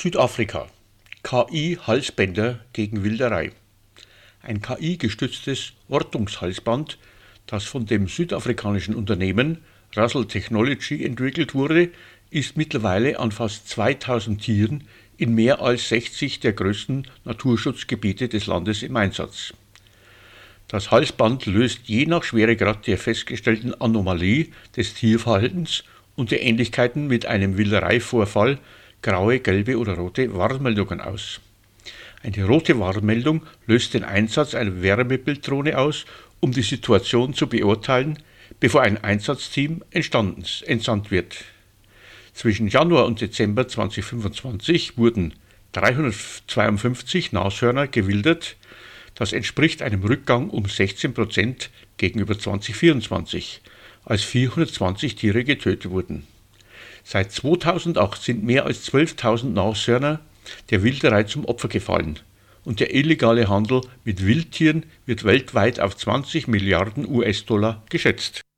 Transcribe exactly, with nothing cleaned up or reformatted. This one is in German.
Südafrika: K I-Halsbänder gegen Wilderei. Ein K I-gestütztes Ortungshalsband, das von dem südafrikanischen Unternehmen Russell Technology entwickelt wurde, ist mittlerweile an fast zweitausend Tieren in mehr als sechzig der größten Naturschutzgebiete des Landes im Einsatz. Das Halsband löst je nach Schweregrad der festgestellten Anomalie des Tierverhaltens und der Ähnlichkeiten mit einem Wildereivorfall graue, gelbe oder rote Warnmeldungen aus. Eine rote Warnmeldung löst den Einsatz einer Wärmebilddrohne aus, um die Situation zu beurteilen, bevor ein Einsatzteam entsandt wird. Zwischen Januar und Dezember zweitausendfünfundzwanzig wurden dreihundertzweiundfünfzig Nashörner gewildert. Das entspricht einem Rückgang um sechzehn Prozent gegenüber zweitausendvierundzwanzig, als vierhundertzwanzig Tiere getötet wurden. Seit zweitausendacht sind mehr als zwölftausend Nashörner der Wilderei zum Opfer gefallen und der illegale Handel mit Wildtieren wird weltweit auf zwanzig Milliarden U S-Dollar geschätzt.